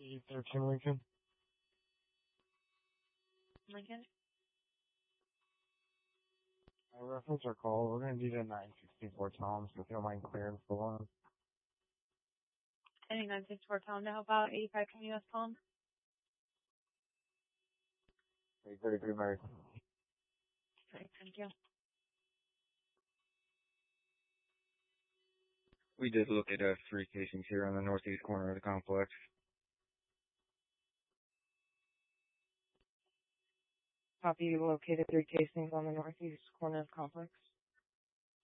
13 Lincoln. Lincoln? I reference our call. We're going to need a 964 Tom, so if you don't mind clearing for one. I think 964 Tom to help out. 85 from US Tom. 833 American. Great, thank you. We did locate 3 casings here on the northeast corner of the complex. Copy, you located 3 casings on the northeast corner of the complex.